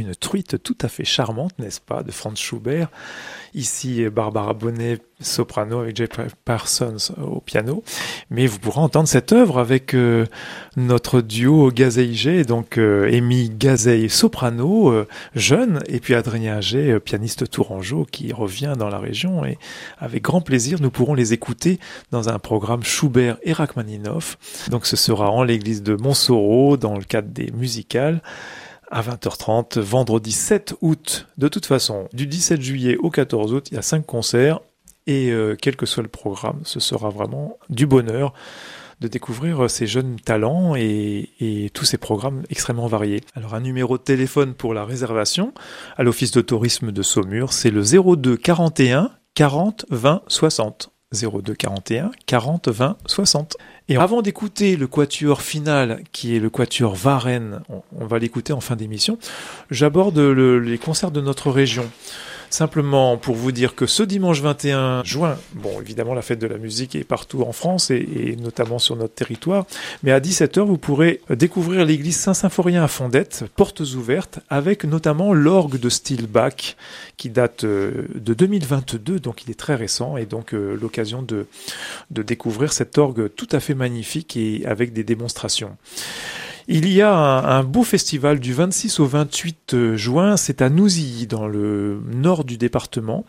une truite tout à fait charmante, n'est-ce pas, de Franz Schubert. Ici, Barbara Bonnet, soprano, avec Jay Parsons au piano. Mais vous pourrez entendre cette œuvre avec notre duo Gazey-Gay, donc Amy Gazey, soprano, jeune, et puis Adrien Gay, pianiste tourangeau, qui revient dans la région. Et avec grand plaisir, nous pourrons les écouter dans un programme Schubert et Rachmaninoff. Donc ce sera en l'église de Montsoreau, dans le cadre des musicales, à 20h30, vendredi 7 août. De toute façon, du 17 juillet au 14 août, il y a 5 concerts. Et quel que soit le programme, ce sera vraiment du bonheur de découvrir ces jeunes talents et tous ces programmes extrêmement variés. Alors un numéro de téléphone pour la réservation à l'Office de tourisme de Saumur, c'est le 02 41 40 20 60. 02 41 40 20 60. Et avant d'écouter le quatuor final, qui est le quatuor Varenne, on va l'écouter en fin d'émission, j'aborde les concerts de notre région. Simplement pour vous dire que ce dimanche 21 juin, bon évidemment la fête de la musique est partout en France et notamment sur notre territoire, mais à 17h vous pourrez découvrir l'église Saint-Symphorien à Fondette, portes ouvertes, avec notamment l'orgue de style Bach qui date de 2022, donc il est très récent, et donc l'occasion de découvrir cet orgue tout à fait magnifique et avec des démonstrations. Il y a un beau festival du 26 au 28 juin, c'est à Nouzilly, dans le nord du département.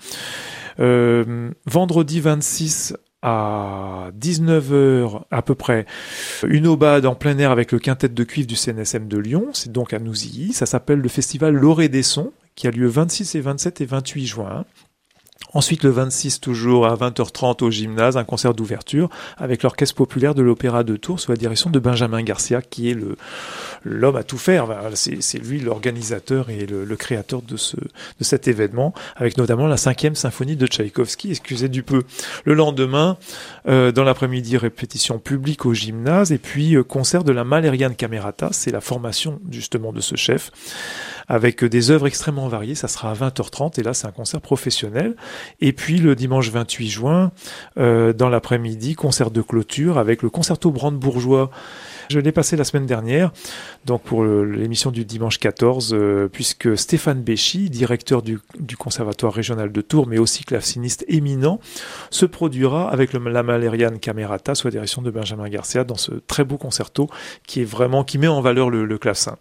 Vendredi 26 à 19h à peu près, une aubade en plein air avec le quintet de cuivre du CNSM de Lyon, c'est donc à Nouzilly. Ça s'appelle le festival L'Orée des Sons, qui a lieu 26 et 27 et 28 juin. Ensuite, le 26, toujours à 20h30 au gymnase, un concert d'ouverture avec l'Orchestre populaire de l'Opéra de Tours sous la direction de Benjamin Garcia, qui est l'homme à tout faire. C'est lui l'organisateur et le créateur de cet événement, avec notamment la 5e symphonie de Tchaïkovski, excusez du peu. Le lendemain, dans l'après-midi, répétition publique au gymnase, et puis concert de la Malériane Camerata, c'est la formation justement de ce chef, avec des œuvres extrêmement variées. Ça sera à 20h30, et là c'est un concert professionnel. Et puis le dimanche 28 juin, dans l'après-midi, concert de clôture avec le concerto brandebourgeois. Je l'ai passé la semaine dernière, donc pour l'émission du dimanche 14, puisque Stéphane Béchy, directeur du Conservatoire régional de Tours, mais aussi claveciniste éminent, se produira avec la Malériane Camerata sous la direction de Benjamin Garcia dans ce très beau concerto qui met en valeur le clavecin.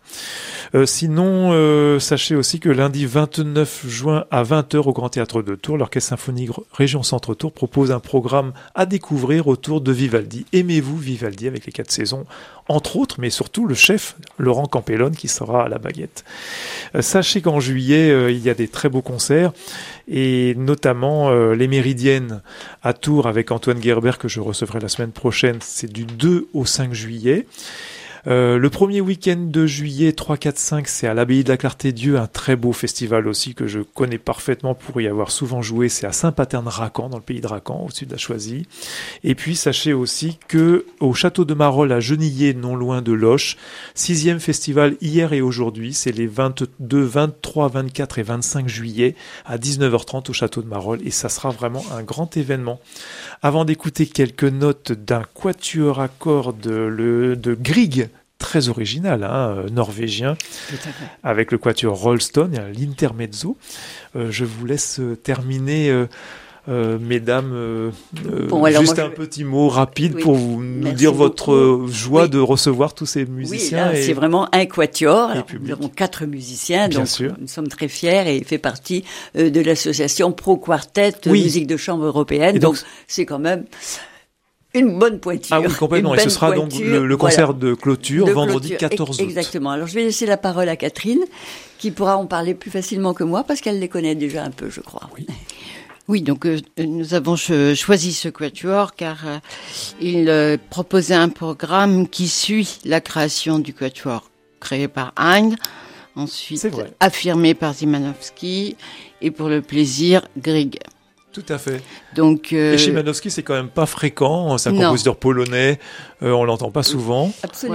Sinon, sachez aussi que lundi 29 juin à 20h au Grand Théâtre de Tours, l'Orchestre Symphonique Région Centre Tours propose un programme à découvrir autour de Vivaldi. Aimez-vous Vivaldi avec les 4 saisons, entre autres, mais surtout le chef Laurent Campellone qui sera à la baguette. Sachez qu'en juillet, il y a des très beaux concerts, et notamment les Méridiennes à Tours avec Antoine Gerber que je recevrai la semaine prochaine, c'est du 2 au 5 juillet. Le premier week-end de juillet, 3, 4, 5, c'est à l'Abbaye de la Clarté-Dieu, un très beau festival aussi que je connais parfaitement pour y avoir souvent joué. C'est à Saint-Paterne-Racan, dans le pays de Racan, au-dessus de la Choisy. Et puis, sachez aussi que au château de Marolles, à Genillé, non loin de Loches, 6e festival hier et aujourd'hui, c'est les 22, 23, 24 et 25 juillet à 19h30 au château de Marolles. Et ça sera vraiment un grand événement. Avant d'écouter quelques notes d'un quatuor à cordes de Grieg, très original, norvégien, avec le quatuor Rolston, il y a l'intermezzo. Je vous laisse terminer, mesdames, juste un petit mot rapide pour nous dire votre joie de recevoir tous ces musiciens. Oui, là, c'est vraiment un quatuor. Nous avons 4 musiciens, donc nous sommes très fiers, et il fait partie de l'association Pro Quartet Musique de Chambre Européenne. Donc c'est quand même une bonne pointure. Ah oui, complètement. Et ce sera donc le concert de clôture, vendredi 14 août. Exactement. Alors, je vais laisser la parole à Catherine, qui pourra en parler plus facilement que moi, parce qu'elle les connaît déjà un peu, je crois. Oui. Oui, donc nous avons choisi ce quatuor car il proposait un programme qui suit la création du quatuor créé par Haydn, ensuite affirmé par Szymanowski, et pour le plaisir, Grieg. Tout à fait. Donc, et Szymanowski, c'est quand même pas fréquent, c'est un compositeur polonais, on l'entend pas souvent. Absolument. Voilà.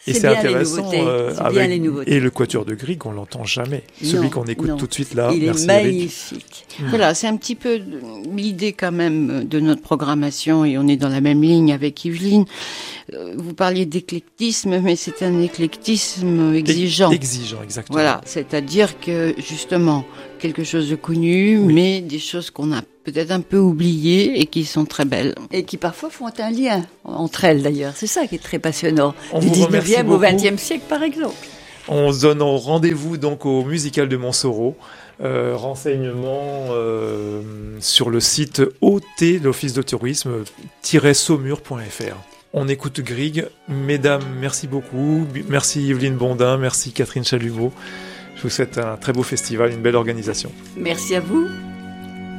Et c'est intéressant. Bien les nouveautés. Et le quatuor de Grieg, on l'entend jamais. Celui qu'on écoute tout de suite là. Il est magnifique. Voilà, c'est un petit peu l'idée quand même de notre programmation, et on est dans la même ligne avec Yveline. Vous parliez d'éclectisme, mais c'est un éclectisme exigeant. Exigeant, exactement. Voilà, c'est-à-dire que justement, quelque chose de connu, mais des choses qu'on a peut-être un peu oubliées et qui sont très belles. Et qui parfois font un lien entre elles d'ailleurs. C'est ça qui est très passionnant. Du 19e au 20e siècle par exemple. On se donne rendez-vous donc au Musical de Montsoreau. Renseignements sur le site OT, l'Office de tourisme-saumur.fr. On écoute Grieg. Mesdames, merci beaucoup. Merci Yveline Bondin, merci Catherine Chalumeau. Je vous souhaite un très beau festival, une belle organisation. Merci à vous.